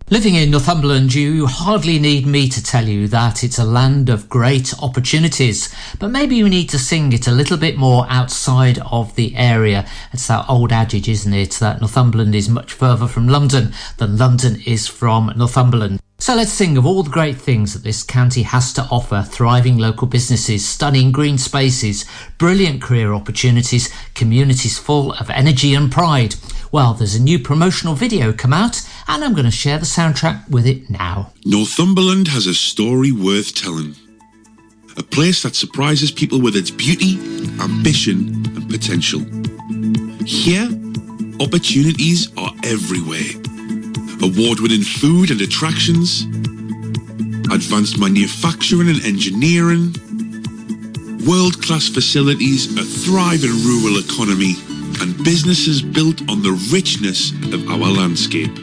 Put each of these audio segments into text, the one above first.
Living in Northumberland, you hardly need me to tell you that it's a land of great opportunities, but maybe you need to sing it a little bit more outside of the area. It's that old adage, isn't it, that Northumberland is much further from London than London is from Northumberland. So let's sing of all the great things that this county has to offer: thriving local businesses, stunning green spaces, brilliant career opportunities, communities full of energy and pride. Well, there's a new promotional video come out, and I'm going to share the soundtrack with it now. Northumberland has a story worth telling. A place that surprises people with its beauty, ambition and potential. Here, opportunities are everywhere. Award-winning food and attractions, advanced manufacturing and engineering, world-class facilities, a thriving rural economy, and businesses built on the richness of our landscape.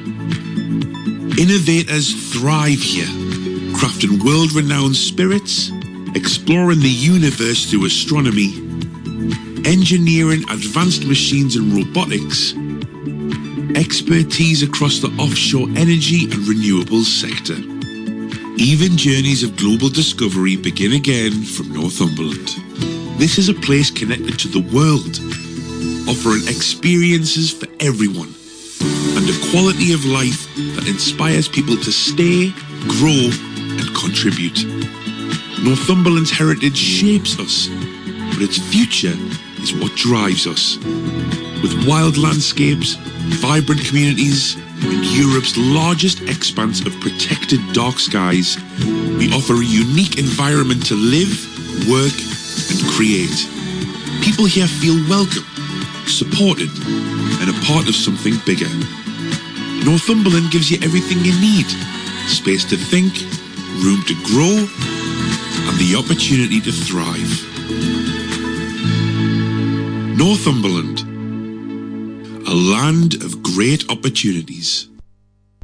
Innovators thrive here, crafting world-renowned spirits, exploring the universe through astronomy, engineering advanced machines and robotics, expertise across the offshore energy and renewables sector. Even journeys of global discovery begin again from Northumberland. This is a place connected to the world, offering experiences for everyone and a quality of life that inspires people to stay, grow and contribute. Northumberland's heritage shapes us, but its future is what drives us. With wild landscapes, vibrant communities, and Europe's largest expanse of protected dark skies, we offer a unique environment to live, work, and create. People here feel welcome, supported, and a part of something bigger. Northumberland gives you everything you need: space to think, room to grow, and the opportunity to thrive. Northumberland, a land of great opportunities.